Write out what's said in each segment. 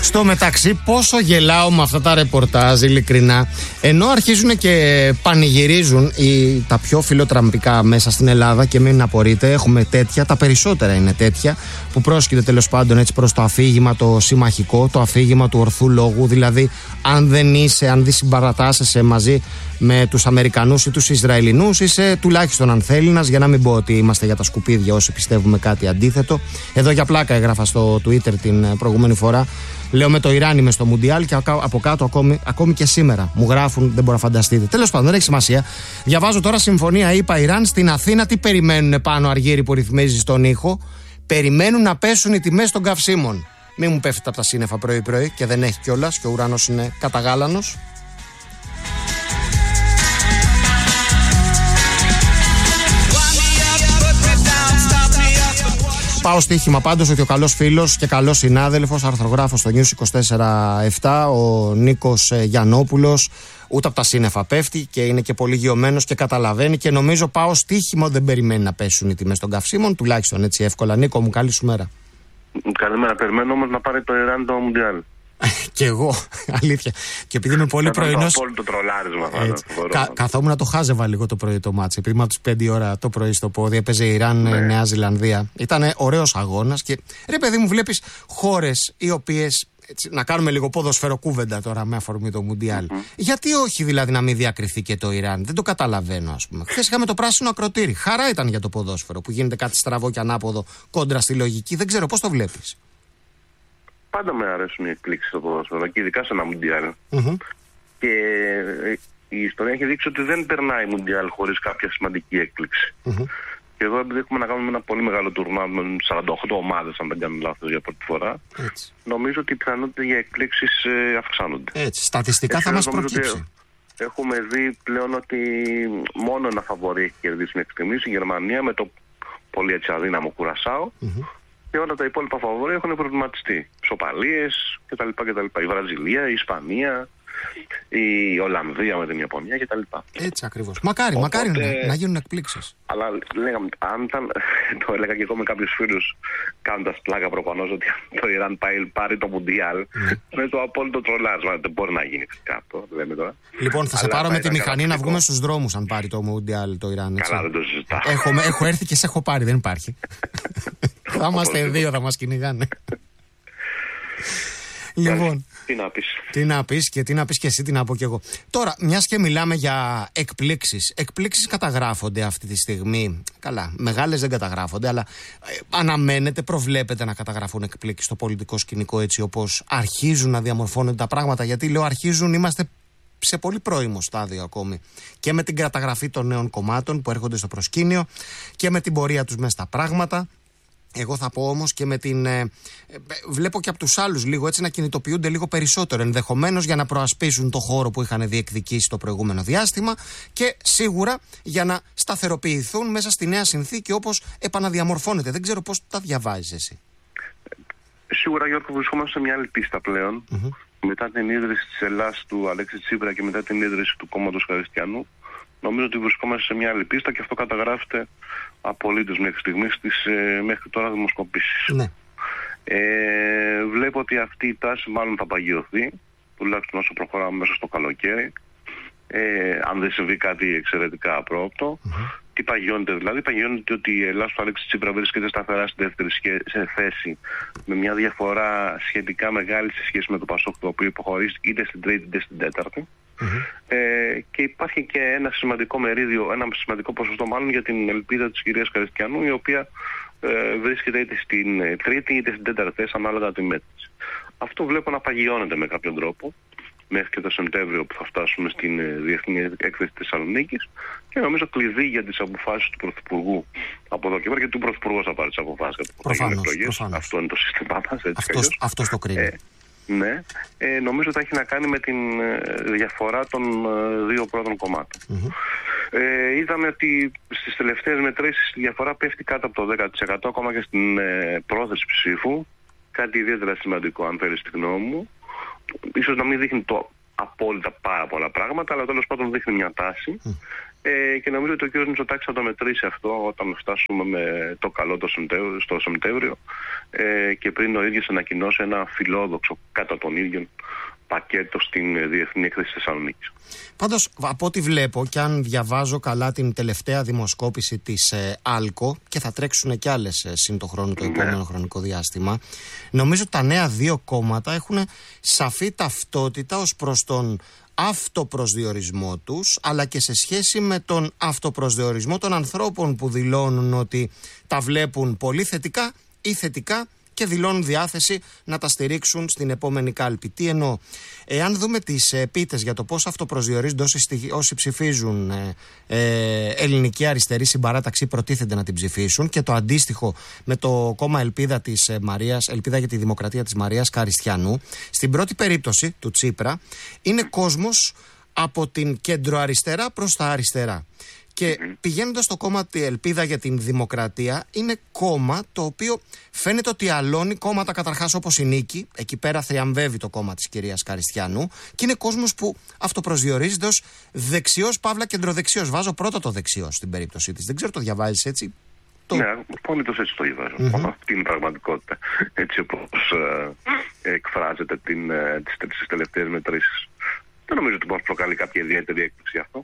Στο μεταξύ, πόσο γελάω με αυτά τα ρεπορτάζ, ειλικρινά. Ενώ αρχίζουν και πανηγυρίζουν τα πιο φιλοτραμπικά μέσα στην Ελλάδα, και μην απορείτε, έχουμε τέτοια, τα περισσότερα είναι τέτοια, που πρόσκειται τέλος πάντων έτσι προς το αφήγημα το συμμαχικό, το αφήγημα του ορθού λόγου. Δηλαδή, αν δεν συμπαρατάσσεσαι μαζί με τους Αμερικανούς ή τους Ισραηλινούς, είσαι τουλάχιστον ανθέλληνας, για να μην πω ότι είμαστε για τα σκουπίδια όσοι πιστεύουμε κάτι αντίθετο. Εδώ για πλάκα έγραφα στο Twitter την προηγούμενη φορά. Λέω με το Ιράν είμαι στο Μουντιάλ, και από κάτω ακόμη και σήμερα μου γράφουν, δεν μπορώ να φανταστείτε. Τέλος πάντων, δεν έχει σημασία. Διαβάζω τώρα συμφωνία ΗΠΑ-Ιράν στην Αθήνα. Τι περιμένουν πάνω, Αργύρι, που ρυθμίζει στον ήχο? Περιμένουν να πέσουν οι τιμές των καυσίμων. Μην μου πέφτετε από τα σύννεφα πρωί-πρωί, και δεν έχει κιόλας, και ο ουρανός είναι καταγάλανος. Πάω στοίχημα πάντως ότι ο καλός φίλος και καλός συνάδελφος, αρθρογράφος στο News 24/7, ο Νίκος Γιαννόπουλος, ούτε από τα σύννεφα πέφτει και είναι και πολύ γιωμένος και καταλαβαίνει, και νομίζω πάω στοίχημα ότι δεν περιμένει να πέσουν οι τιμές των καυσίμων, τουλάχιστον έτσι εύκολα. Νίκο μου, καλή σου μέρα. Καλημέρα. Περιμένω όμως να πάρει το Ιράν το Μουντιάλ. Κι εγώ, αλήθεια. Και επειδή είμαι πολύ πρωινός. Το απόλυτο τρολάρισμα. Καθόμουν να το χάζευα λίγο το πρωί το μάτς. Επειδή ήμουν από τις 5 ώρα το πρωί στο πόδι, έπαιζε Ιράν-Νέα Ζηλανδία. Ήταν ωραίος αγώνας. Και ρε παιδί μου, βλέπεις χώρες οι οποίες. Έτσι, να κάνουμε λίγο ποδοσφαιροκούβεντα τώρα με αφορμή το Μουντιάλ. Γιατί όχι δηλαδή να μην διακριθεί και το Ιράν? Δεν το καταλαβαίνω, ας πούμε. Χθες είχαμε το πράσινο ακροτήρι. Χαρά ήταν για το ποδόσφαιρο, που γίνεται κάτι στραβό και ανάποδο κόντρα στη λογική. Δεν ξέρω, πώς το βλέπεις? Πάντα με αρέσουν οι εκπλήξεις στο ποδόσφαιρο, και ειδικά σε ένα Μουντιάλ. Και η ιστορία έχει δείξει ότι δεν περνάει Μουντιάλ χωρίς κάποια σημαντική έκπληξη. Και εδώ, επειδή έχουμε να κάνουμε ένα πολύ μεγάλο τουρνουά με 48 ομάδες, αν δεν κάνω λάθος, για πρώτη φορά, νομίζω ότι οι πιθανότητες για εκπλήξεις αυξάνονται. Έτσι, στατιστικά θα μας προκύψει. Έχουμε δει πλέον ότι μόνο ένα φαβορί έχει κερδίσει μέχρι στιγμής, η Γερμανία με το πολύ έτσι αδύναμο Κουρασάο. Και όλα τα υπόλοιπα φαβορί έχουν προβληματιστεί. Σοπαλίες κτλ. Η Βραζιλία, η Ισπανία, η Ολλανδία με την Ιαπωνία κτλ. Έτσι ακριβώς. Μακάρι να γίνουν εκπλήξεις. Αλλά λέγαμε, αν ήταν, το έλεγα και εγώ με κάποιους φίλους, κάνοντας πλάκα προφανώς, ότι το Ιράν πάρει το Μουντιάλ, με το απόλυτο τρολάσμα. Δεν μπορεί να γίνει φυσικά αυτό. Τώρα. Λοιπόν, θα σε πάρω με τη μηχανή να βγούμε στους δρόμους αν πάρει το Μουντιάλ το Ιράν. Έτσι. Καλά, δεν το συζητάω. Έχω έρθει και σε έχω πάρει, δεν υπάρχει. Θα είμαστε δύο, θα μας κυνηγάνε. Λοιπόν, τι να πεις και εσύ, τι να πω κι εγώ. Τώρα, μιας και μιλάμε για εκπλήξεις. Εκπλήξεις καταγράφονται αυτή τη στιγμή. Καλά, μεγάλες δεν καταγράφονται, αλλά αναμένεται, προβλέπεται να καταγραφούν εκπλήξεις στο πολιτικό σκηνικό, έτσι όπως αρχίζουν να διαμορφώνονται τα πράγματα. Γιατί λέω αρχίζουν, είμαστε σε πολύ πρώιμο στάδιο ακόμη. Και με την καταγραφή των νέων κομμάτων που έρχονται στο προσκήνιο και με την πορεία τους μέσα στα πράγματα. Εγώ θα πω όμως και με την. Βλέπω και από τους άλλους λίγο έτσι να κινητοποιούνται λίγο περισσότερο, ενδεχομένως για να προασπίσουν το χώρο που είχαν διεκδικήσει το προηγούμενο διάστημα, και σίγουρα για να σταθεροποιηθούν μέσα στη νέα συνθήκη όπως επαναδιαμορφώνεται. Δεν ξέρω πώς τα διαβάζεις εσύ. Σίγουρα, Γιώργο, βρισκόμαστε σε μια άλλη πίστα πλέον. Μετά την ίδρυση της Ελλάς του Αλέξη Τσίπρα και μετά την ίδρυση του κόμματος Χριστιανού, νομίζω ότι βρισκόμαστε σε μια άλλη πίστα, και αυτό καταγράφεται απολύτως μέχρι στιγμής στις μέχρι τώρα δημοσκοπήσεις. Βλέπω ότι αυτή η τάση μάλλον θα παγιωθεί, τουλάχιστον όσο προχωράμε μέσα στο καλοκαίρι, αν δεν συμβεί κάτι εξαιρετικά απρόοπτο. Τι παγιώνεται δηλαδή? Παγιώνεται ότι η Ελλάδα του Αλέξη Τσίπρα βρίσκεται σταθερά στη δεύτερη θέση, με μια διαφορά σχετικά μεγάλη σε σχέση με το Πασόκ, το οποίο υποχωρεί είτε στην τρίτη είτε στην τέταρτη. Και υπάρχει και ένα σημαντικό μερίδιο, ένα σημαντικό ποσοστό μάλλον για την ελπίδα της κυρίας Χριστιανού, η οποία βρίσκεται είτε στην τρίτη είτε στην τέταρτη θέση, ανάλογα τη μέτρηση. Αυτό βλέπω να παγιώνεται με κάποιον τρόπο μέχρι και το Σεπτέμβριο, που θα φτάσουμε στην Διεθνή Έκθεση της Θεσσαλονίκης, και νομίζω κλειδί για τις αποφάσεις του Πρωθυπουργού από εδώ και πέρα, γιατί ο Πρωθυπουργός θα πάρει τις αποφάσεις για το εκλογές. Αυτό είναι το σύστημά μας. Αυτός το κρίνει. Ναι, νομίζω ότι θα έχει να κάνει με την διαφορά των δύο πρώτων κομμάτων. Είδαμε ότι στις τελευταίες μετρήσεις η διαφορά πέφτει κάτω από το 10%, ακόμα και στην πρόθεση ψήφου. Κάτι ιδιαίτερα σημαντικό, αν θέλεις τη γνώμη μου. Ίσως να μην δείχνει το απόλυτα πάρα πολλά πράγματα, αλλά τέλος πάντων δείχνει μια τάση. Και νομίζω ότι ο κ. Μητσοτάκης θα το μετρήσει αυτό όταν φτάσουμε με το καλό στο Σεπτέμβριο και πριν ο ίδιος ανακοινώσει ένα φιλόδοξο κατά τον ίδιο πακέτο στην Διεθνή Έκθεση Θεσσαλονίκης. Πάντως, από ό,τι βλέπω και αν διαβάζω καλά την τελευταία δημοσκόπηση της ΑΛΚΟ, και θα τρέξουν και άλλες σύν το χρόνο το επόμενο χρονικό διάστημα, νομίζω ότι τα νέα δύο κόμματα έχουν σαφή ταυτότητα ως προς τον αυτοπροσδιορισμό τους, αλλά και σε σχέση με τον αυτοπροσδιορισμό των ανθρώπων που δηλώνουν ότι τα βλέπουν πολύ θετικά ή θετικά και δηλώνουν διάθεση να τα στηρίξουν στην επόμενη κάλπη. Τι εννοώ? Εάν δούμε τις πίτες για το πώς αυτοπροσδιορίζονται όσοι ψηφίζουν ελληνική αριστερή συμπαράταξη, προτίθενται να την ψηφίσουν, και το αντίστοιχο με το κόμμα Ελπίδα της Μαρίας, Ελπίδα για τη Δημοκρατία της Μαρίας Καριστιανού, στην πρώτη περίπτωση του Τσίπρα είναι κόσμος από την κεντροαριστερά προς τα αριστερά. Και πηγαίνοντας στο κόμμα τη Ελπίδα για την Δημοκρατία, είναι κόμμα το οποίο φαίνεται ότι αλώνει κόμματα καταρχάς όπως η Νίκη. Εκεί πέρα θριαμβεύει το κόμμα της κυρίας Καριστιανού, και είναι κόσμος που αυτοπροσδιορίζεται ως δεξιός παύλα κεντροδεξιός. Βάζω πρώτα το δεξιός στην περίπτωση της. Δεν ξέρω, το διαβάζεις έτσι? Ναι, απόλυτος έτσι το διαβάζω. Αυτή είναι η πραγματικότητα. Έτσι όπως εκφράζεται τις τελευταίες μετρήσεις. Δεν νομίζω ότι μας προκαλεί κάποια ιδιαίτερη έκπληξη αυτό.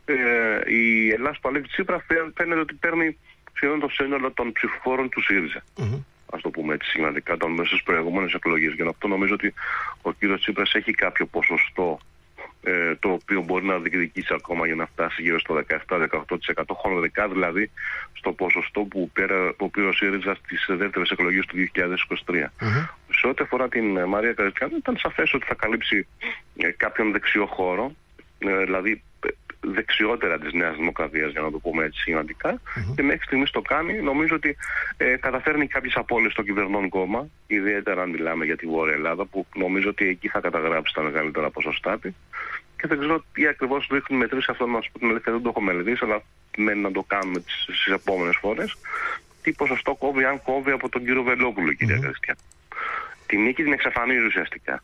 Η Ελλάδα του Αλέξη Τσίπρα φαίνεται ότι παίρνει σχεδόν το σύνολο των ψηφοφόρων του ΣΥΡΙΖΑ. Ας το πούμε έτσι σημαντικά, στις προηγούμενες εκλογές. Για αυτό νομίζω ότι ο κύριος Τσίπρας έχει κάποιο ποσοστό το οποίο μπορεί να διεκδικήσει ακόμα για να φτάσει γύρω στο 17-18%, χονδρικά δηλαδή στο ποσοστό που πήρε ο ΣΥΡΙΖΑ στις δεύτερες εκλογές του 2023. Σε ό,τι αφορά την Μαρία Καριστιανού, ήταν σαφές ότι θα καλύψει κάποιον δεξιό χώρο, δηλαδή δεξιότερα της Νέας Δημοκρατίας, για να το πούμε έτσι σημαντικά, και μέχρι στιγμής το κάνει. Νομίζω ότι καταφέρνει κάποιες απώλειες στο κυβερνών κόμμα, ιδιαίτερα αν μιλάμε για τη Βόρεια Ελλάδα, που νομίζω ότι εκεί θα καταγράψει τα μεγαλύτερα ποσοστά της. Και δεν ξέρω τι ακριβώς δείχνουν μετρήσεις, αυτό να σου πω την αλήθεια, δεν το έχω μελετήσει, αλλά μένει να το κάνουμε στις επόμενες φορές. Τι ποσοστό κόβει, αν κόβει από τον κύριο Βελόπουλο, κυρία Καριστιανού. Την νίκη την εξαφανίζει ουσιαστικά.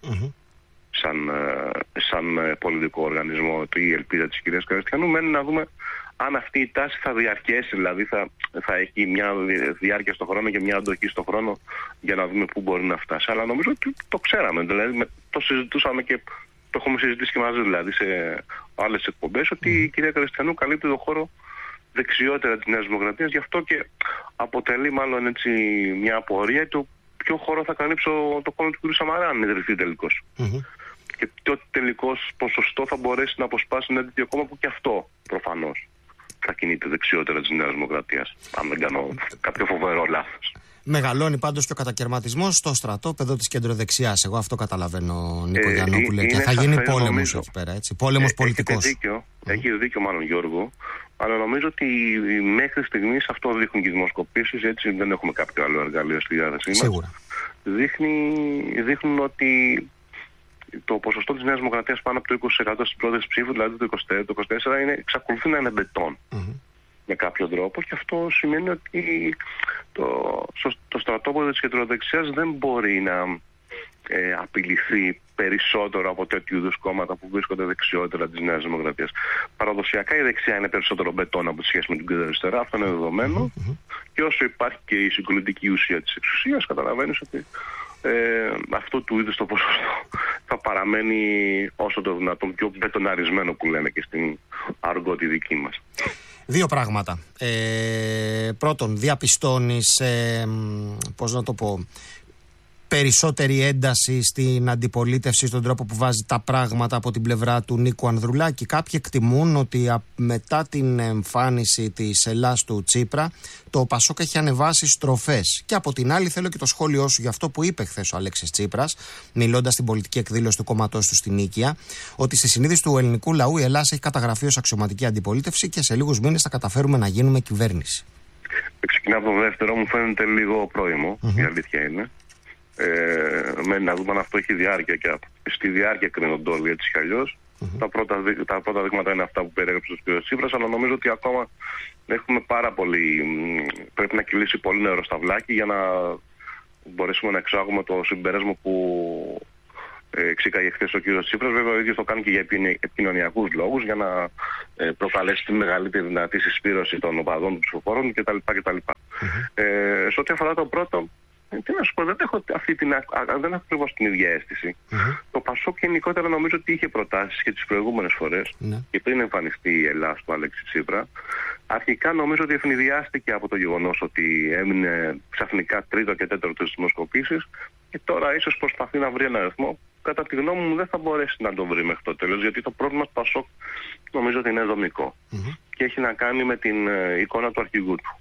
Σαν πολιτικό οργανισμό η Ελπίδα της κυρίας Καριστιανού. Μένει να δούμε αν αυτή η τάση θα διαρκέσει, δηλαδή θα έχει μια διάρκεια στον χρόνο και μια αντοχή στον χρόνο, για να δούμε πού μπορεί να φτάσει. Αλλά νομίζω ότι το ξέραμε, δηλαδή το συζητούσαμε και το έχουμε συζητήσει και μαζί, δηλαδή σε άλλες εκπομπές, ότι η κυρία Καριστιανού καλύπτει το χώρο δεξιότερα της Νέας Δημοκρατίας. Γι' αυτό και αποτελεί μάλλον έτσι μια απορία το ποιο χώρο θα καλύψει το κόμμα του κ. Σαμαρά, αν ιδρυθεί τελικώς. Και το τελικώς ποσοστό θα μπορέσει να αποσπάσει ένα τέτοιο κόμμα που και αυτό προφανώς θα κινείται δεξιότερα της Νέας Δημοκρατίας, αν δεν κάνω κάποιο φοβερό λάθος. Μεγαλώνει πάντως και ο κατακαιρματισμός στο στρατόπεδο της κεντροδεξιάς. Εγώ αυτό καταλαβαίνω, Νίκο Γιαννόπουλε. Και θα γίνει πόλεμος εκεί πέρα, έτσι. Πόλεμος πολιτικός. Έχει δίκιο μάλλον, Γιώργο. Αλλά νομίζω ότι μέχρι στιγμής αυτό δείχνουν και οι δημοσκοπήσεις, έτσι δεν έχουμε κάποιο άλλο εργαλείο στη διάθεσή μας. Σίγουρα. Δείχνουν ότι το ποσοστό της Νέας Δημοκρατίας πάνω από το 20% στις πρώτες ψήφους, δηλαδή το 24%, εξακολουθεί να είναι μπετόν με κάποιο τρόπο, και αυτό σημαίνει ότι το στρατόπεδο της κεντροδεξιάς δεν μπορεί να απειληθεί περισσότερο από τέτοιου είδους κόμματα που βρίσκονται δεξιότερα της Νέας Δημοκρατίας. Παραδοσιακά η δεξιά είναι περισσότερο μπετόν από τη σχέση με την κεντροαριστερά, αυτό είναι δεδομένο, και όσο υπάρχει και η συγκολητική ουσία της εξουσίας, καταλαβαίνεις ότι αυτού του είδους το ποσοστό θα παραμένει όσο το δυνατόν πιο μπετοναρισμένο, που λένε και στην αργό τη δική μας. Δύο πράγματα. Πρώτον, διαπιστώνεις, πώς να το πω, περισσότερη ένταση στην αντιπολίτευση, στον τρόπο που βάζει τα πράγματα από την πλευρά του Νίκου Ανδρουλάκη. Κάποιοι εκτιμούν ότι μετά την εμφάνιση της Ελλάς του Τσίπρα, το Πασόκ έχει ανεβάσει στροφές. Και από την άλλη, θέλω και το σχόλιο σου για αυτό που είπε χθες ο Αλέξης Τσίπρας, μιλώντας στην πολιτική εκδήλωση του κόμματός του στην Νίκαια, ότι στη συνείδηση του ελληνικού λαού η Ελλάδα έχει καταγραφεί ως αξιωματική αντιπολίτευση και σε λίγους μήνες θα καταφέρουμε να γίνουμε κυβέρνηση. Ξεκινάω από το δεύτερο, μου φαίνεται λίγο πρόημο, η αλήθεια είναι. Να δούμε αν αυτό έχει διάρκεια, και στη διάρκεια κρίνονται όλοι, έτσι κι αλλιώς. Τα πρώτα δείγματα είναι αυτά που περιέγραψε ο κ. Τσίπρας, αλλά νομίζω ότι ακόμα έχουμε πρέπει να κυλήσει πολύ νερό στα βλάκι για να μπορέσουμε να εξάγουμε το συμπέρασμα που εξήγαγε χθες ο κύριος Τσίπρας. Βέβαια, ο ίδιος το κάνει και για επικοινωνιακούς λόγους, για να προκαλέσει τη μεγαλύτερη δυνατή συσπήρωση των οπαδών των ψηφοφόρων κτλ. Σε ό,τι αφορά το πρώτο, τι να σου πω, δεν έχω ακριβώς την ίδια αίσθηση. Το Πασόκ γενικότερα νομίζω ότι είχε προτάσεις και τις προηγούμενες φορές και πριν εμφανιστεί η Ελλάς του Αλέξη Τσίπρα. Αρχικά νομίζω ότι ευνηδιάστηκε από το γεγονός ότι έμεινε ξαφνικά τρίτο και τέταρτο στις δημοσκοπήσεις και τώρα ίσως προσπαθεί να βρει ένα αριθμό. Κατά τη γνώμη μου δεν θα μπορέσει να τον βρει μέχρι το τέλος, γιατί το πρόβλημα του Πασόκ νομίζω ότι είναι δομικό και έχει να κάνει με την εικόνα του αρχηγού του.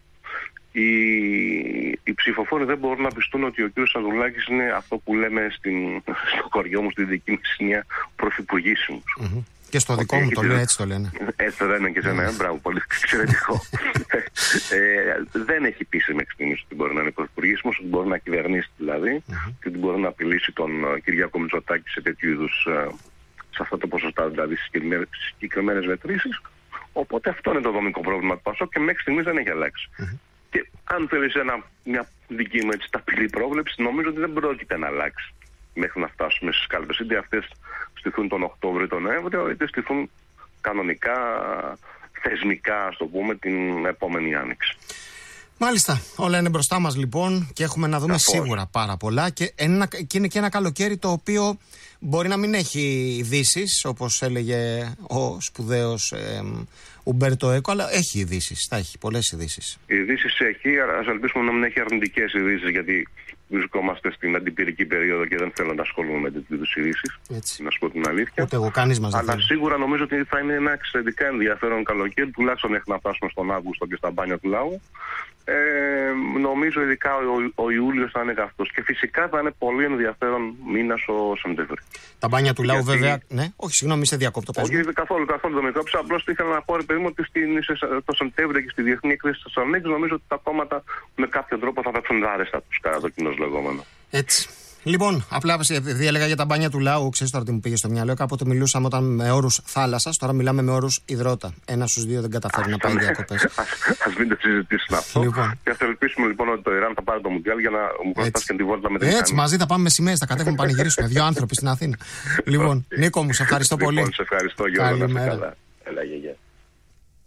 Οι ψηφοφόροι δεν μπορούν να πιστούν ότι ο κ. Ανδρουλάκης είναι αυτό που λέμε στο χωριό μου, στη δική μου συχνία, πρωθυπουργήσιμος. Και στο δικό μου το λέω, έτσι το λένε. Έτσι το λένε και σε μένα, μπράβο, πολύ εξαιρετικό. Δεν έχει πείσει μέχρι στιγμής ότι μπορεί να είναι πρωθυπουργήσιμος, ότι μπορεί να κυβερνήσει δηλαδή, και ότι μπορεί να απειλήσει τον Κυριάκο Μητσοτάκη σε τέτοιου είδους, σε αυτά τα ποσοστά, δηλαδή στις συγκεκριμένες μετρήσεις. Οπότε αυτό είναι το δομικό πρόβλημα του Πασόκ και μέχρι στιγμής δεν έχει αλλάξει. Και αν θέλεις μια δική μου ταπειλή πρόβλεψη, νομίζω ότι δεν πρόκειται να αλλάξει μέχρι να φτάσουμε στις κάλπες. Είτε αυτές στηθούν τον Οκτώβριο ή τον Νοέμβριο, είτε στηθούν κανονικά, θεσμικά, ας το πούμε, την επόμενη άνοιξη. Μάλιστα. Όλα είναι μπροστά μας λοιπόν και έχουμε να δούμε σίγουρα πάρα πολλά. Και είναι και ένα καλοκαίρι το οποίο μπορεί να μην έχει ειδήσεις, όπως έλεγε ο σπουδαίος Ουμπέρτο Έκο, αλλά έχει ειδήσεις. Θα έχει πολλές ειδήσεις. Ειδήσεις έχει, ας ελπίσουμε να μην έχει αρνητικές ειδήσεις, γιατί βρισκόμαστε στην αντιπυρική περίοδο και δεν θέλω να ασχολούμαι με τέτοιες ειδήσεις. Να σου πω την αλήθεια. Ούτε εγώ, κανείς μας δεν Αλλά θέλει. σίγουρα νομίζω ότι θα είναι ένα εξαιρετικά ενδιαφέρον καλοκαίρι, τουλάχιστον μέχρι να φτάσουμε στον Αύγουστο και στα μπάνια του λαού. Νομίζω ειδικά ο Ιούλιος θα είναι καυτός. Και φυσικά θα είναι πολύ ενδιαφέρον μήνας ο Σεπτέμβρης. Τα μπάνια του λαού, βέβαια. Ναι, όχι, συγγνώμη, σε διακόπτω. Όχι, καθόλου το μικρόψα. Απλώς ήθελα να πω, ρε παιδί μου, ότι το Σεπτέμβριο και στη Διεθνή Εκκρίση της Θεσσαλονίκης νομίζω ότι τα κόμματα με κάποιο τρόπο θα παίξουν άρεστα τους κατά το κοινό λεγόμενο. Έτσι. Λοιπόν, απλά επειδή έλεγα για τα μπάνια του λαού, ξέρεις τώρα τι μου πήγε στο μυαλό. Κάποτε μιλούσαμε όταν με όρους θάλασσας, τώρα μιλάμε με όρους υδρότα. Ένας στους δύο δεν καταφέρει να πάει διακοπές. Ας μην το συζητήσουμε αυτό. Και ας ελπίσουμε λοιπόν ότι το Ιράν θα πάρει το Μουντιάλ για να μου κρατάς και τη βόλτα με την Έτσι, μαζί θα πάμε με σημαίες, θα κατέβουμε να πανηγυρίσουμε. Δύο άνθρωποι στην Αθήνα. Λοιπόν, Νίκο μου, σε ευχαριστώ πολύ. Λοιπόν, σε ευχαριστώ, Γιώργο. Καλημέρα. Έλα, γεια.